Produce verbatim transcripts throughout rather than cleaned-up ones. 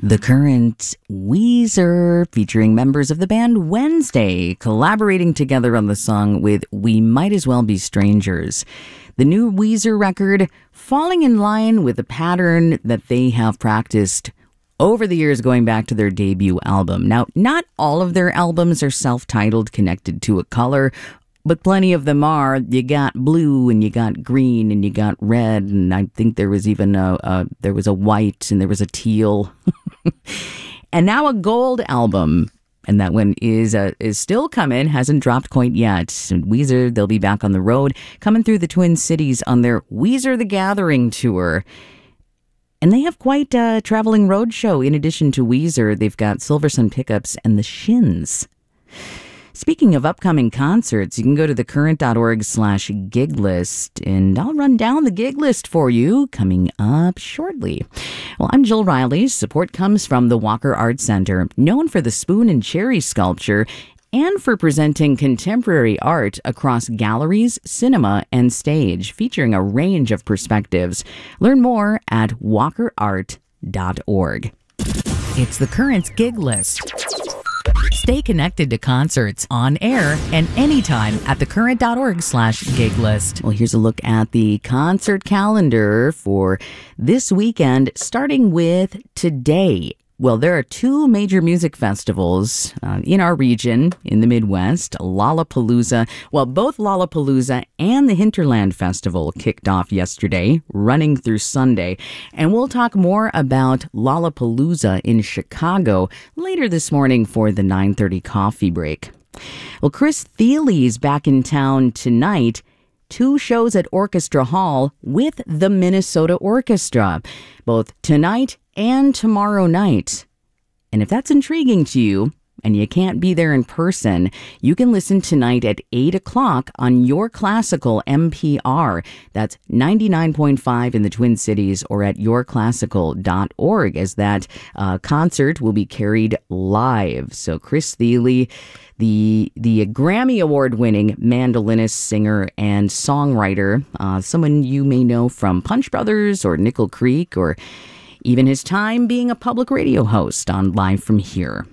The Current, Weezer, featuring members of the band Wednesday, collaborating together on the song with We Might As Well Be Strangers. The new Weezer record falling in line with a pattern that they have practiced over the years going back to their debut album. Now, not all of their albums are self-titled, connected to a color, but plenty of them are. You got blue and you got green and you got red, and I think there was even a, a there was a white and there was a teal. And now a gold album. And that one is uh, is still coming, hasn't dropped quite yet. And Weezer, they'll be back on the road, coming through the Twin Cities on their Weezer the Gathering tour. And they have quite a traveling road show. In addition to Weezer, they've got Silversun Pickups and the Shins. Speaking of upcoming concerts, you can go to thecurrent.org slash gig list, and I'll run down the gig list for you coming up shortly. Well, I'm Jill Riley. Support comes from the Walker Art Center, known for the spoon and cherry sculpture and for presenting contemporary art across galleries, cinema, and stage, featuring a range of perspectives. Learn more at walker art dot org. It's the Current's gig list. Stay connected to concerts on air and anytime at thecurrent.org slash gig list. Well, here's a look at the concert calendar for this weekend, starting with today. Well, there are two major music festivals uh, in our region, in the Midwest, Lollapalooza. Well, both Lollapalooza and the Hinterland Festival kicked off yesterday, running through Sunday. And we'll talk more about Lollapalooza in Chicago later this morning for the nine thirty coffee break. Well, Chris Thilly's back in town tonight. Two shows at Orchestra Hall with the Minnesota Orchestra, both tonight and tomorrow night. And if that's intriguing to you, and you can't be there in person, you can listen tonight at eight o'clock on Your Classical M P R. That's ninety-nine point five in the Twin Cities, or at your classical dot org, as that uh, concert will be carried live. So Chris Thile, the the Grammy Award-winning mandolinist, singer, and songwriter, uh, someone you may know from Punch Brothers or Nickel Creek, or even his time being a public radio host on Live From Here.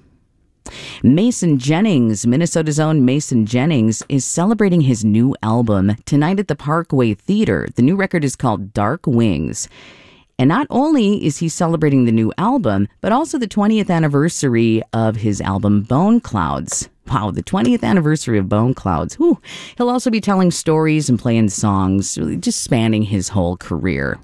Mason Jennings, Minnesota's own Mason Jennings, is celebrating his new album tonight at the Parkway Theater. The new record is called Dark Wings. And not only is he celebrating the new album, but also the twentieth anniversary of his album Bone Clouds. Wow, the twentieth anniversary of Bone Clouds. Whew. He'll also be telling stories and playing songs, really just spanning his whole career.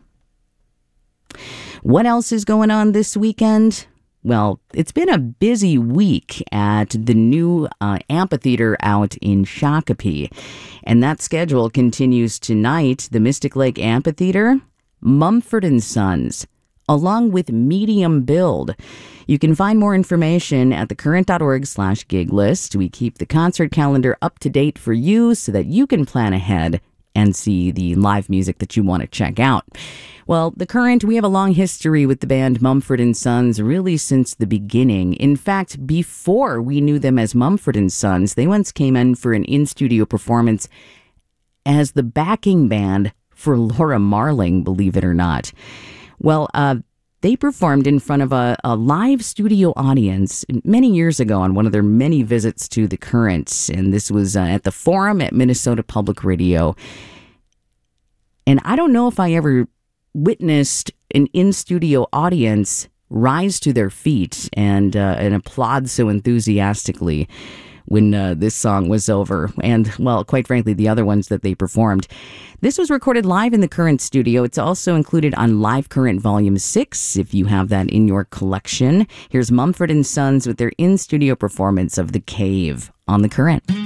What else is going on this weekend? Well, it's been a busy week at the new uh, amphitheater out in Shakopee. And that schedule continues tonight. The Mystic Lake Amphitheater, Mumford and Sons, along with Medium Build. You can find more information at thecurrent.org slash gig list. We keep the concert calendar up to date for you so that you can plan ahead and see the live music that you want to check out. Well, The Current, we have a long history with the band Mumford and Sons, really since the beginning. In fact, before we knew them as Mumford and Sons, they once came in for an in-studio performance as the backing band for Laura Marling, believe it or not. Well, uh, they performed in front of a, a live studio audience many years ago on one of their many visits to The Current. And this was uh, at the Forum at Minnesota Public Radio. And I don't know if I ever witnessed an in-studio audience rise to their feet and uh, and applaud so enthusiastically when uh, this song was over. And, well, quite frankly, the other ones that they performed. This was recorded live in the Current studio. It's also included on Live Current Volume six, if you have that in your collection. Here's Mumford and Sons with their in-studio performance of The Cave on The Current.